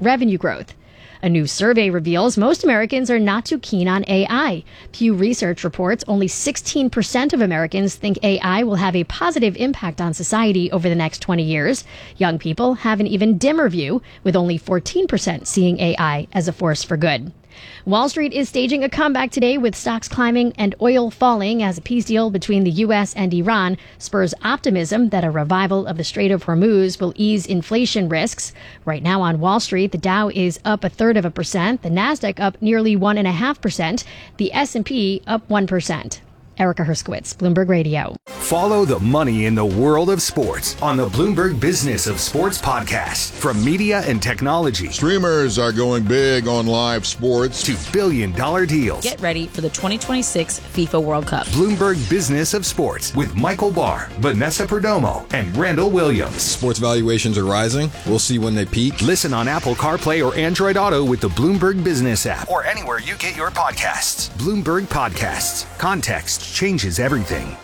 revenue growth. A new survey reveals most Americans are not too keen on AI. Pew Research reports only 16% of Americans think AI will have a positive impact on society over the next 20 years. Young people have an even dimmer view, with only 14% seeing AI as a force for good. Wall Street is staging a comeback today, with stocks climbing and oil falling as a peace deal between the U.S. and Iran spurs optimism that a revival of the Strait of Hormuz will ease inflation risks. Right now on Wall Street, the Dow is up 0.33%, the Nasdaq up nearly 1.5%, the S&P up 1%. Erica Herskowitz, Bloomberg Radio. Follow the money in the world of sports on the Bloomberg Business of Sports podcast. From media and technology, streamers are going big on live sports, to billion-dollar deals. Get ready for the 2026 FIFA World Cup. Bloomberg Business of Sports with Michael Barr, Vanessa Perdomo, and Randall Williams. Sports valuations are rising. We'll see when they peak. Listen on Apple CarPlay or Android Auto with the Bloomberg Business app, or anywhere you get your podcasts. Bloomberg Podcasts. Context changes everything.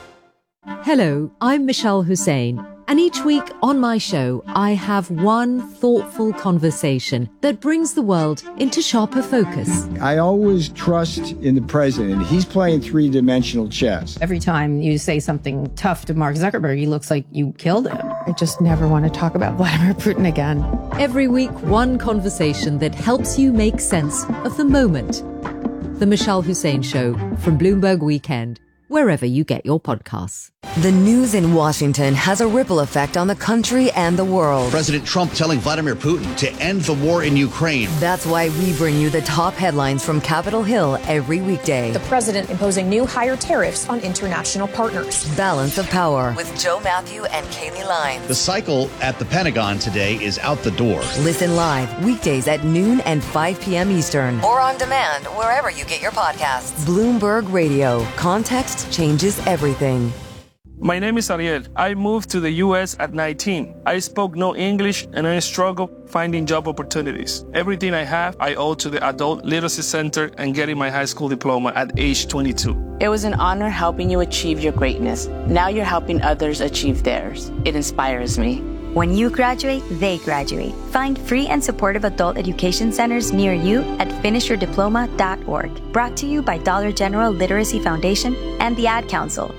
Hello, I'm Michelle Hussein, and each week on my show, I have one thoughtful conversation that brings the world into sharper focus. I always trust in the president. He's playing three-dimensional chess. Every time you say something tough to Mark Zuckerberg, he looks like you killed him. I just never want to talk about Vladimir Putin again. Every week, one conversation that helps you make sense of the moment. The Michelle Hussein Show from Bloomberg Weekend, wherever you get your podcasts. The news in Washington has a ripple effect on the country and the world. President Trump telling Vladimir Putin to end the war in Ukraine. That's why we bring you the top headlines from Capitol Hill every weekday. The president imposing new higher tariffs on international partners. Balance of Power with Joe Matthew and Kaylee Lines. The cycle at the Pentagon today is out the door. Listen live weekdays at noon and 5 p.m. Eastern. Or on demand wherever you get your podcasts. Bloomberg Radio. Context changes everything. My name is Ariel. I moved to the U.S. at 19. I spoke no English and I struggled finding job opportunities. Everything I have, I owe to the Adult Literacy Center and getting my high school diploma at age 22. It was an honor helping you achieve your greatness. Now you're helping others achieve theirs. It inspires me. When you graduate, they graduate. Find free and supportive adult education centers near you at finishyourdiploma.org. Brought to you by Dollar General Literacy Foundation and the Ad Council.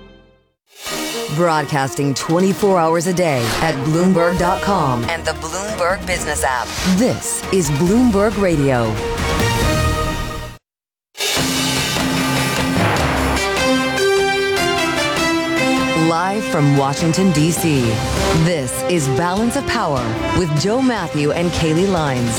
Broadcasting 24 hours a day at Bloomberg.com and the Bloomberg Business app. This is Bloomberg Radio. Live from Washington, D.C., this is Balance of Power with Joe Matthew and Kaylee Lines.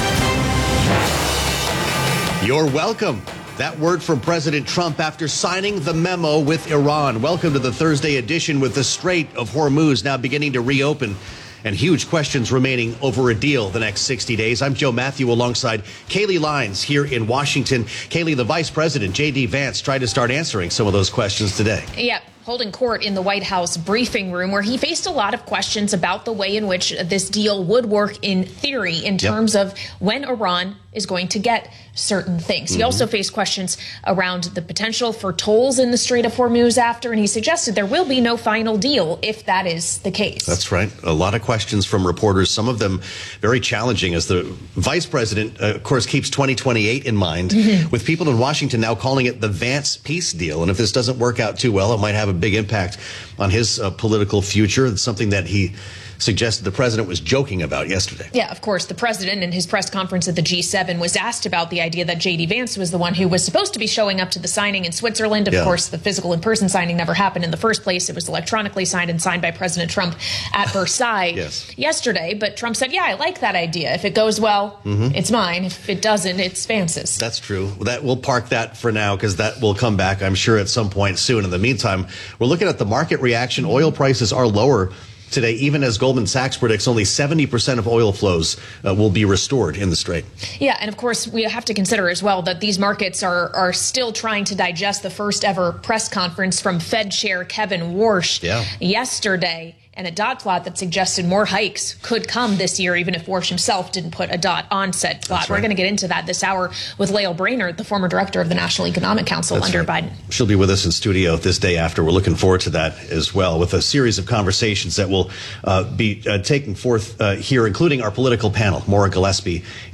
You're welcome. That word from President Trump after signing the memo with Iran. Welcome to the Thursday edition, with the Strait of Hormuz now beginning to reopen and huge questions remaining over a deal the next 60 days. I'm Joe Matthew alongside Kaylee Lines here in Washington. Kaylee, the Vice President, J.D. Vance, tried to start answering some of those questions today. Yeah. Holding court in the White House briefing room, where he faced a lot of questions about the way in which this deal would work in theory in terms of when Iran is going to get certain things. He also faced questions around the potential for tolls in the Strait of Hormuz after, and he suggested there will be no final deal if that is the case. That's right. A lot of questions from reporters, some of them very challenging, as the vice president, of course, keeps 2028 in mind, with people in Washington now calling it the Vance peace deal. And if this doesn't work out too well, it might have a big impact on his political future. It's something that he suggested the president was joking about yesterday. Yeah, of course, the president in his press conference at the G7 was asked about the idea that J.D. Vance was the one who was supposed to be showing up to the signing in Switzerland. Of course, the physical in-person signing never happened in the first place. It was electronically signed and signed by President Trump at Versailles yesterday. But Trump said, yeah, I like that idea. If it goes well, it's mine. If it doesn't, it's Vance's. That's true. We'll park that for now, because that will come back, I'm sure, at some point soon. In the meantime, we're looking at the market reaction. Oil prices are lower today, even as Goldman Sachs predicts only 70% of oil flows will be restored in the Strait. Yeah, and of course, we have to consider as well that these markets are still trying to digest the first ever press conference from Fed Chair Kevin Warsh yesterday, and a dot plot that suggested more hikes could come this year, even if Warsh himself didn't put a dot on said plot. We're going to get into that this hour with Lael Brainerd, the former director of the National Economic Council under Biden. She'll be with us in studio this day after. We're looking forward to that as well, with a series of conversations that will be taking forth here, including our political panel. Maura Gillespie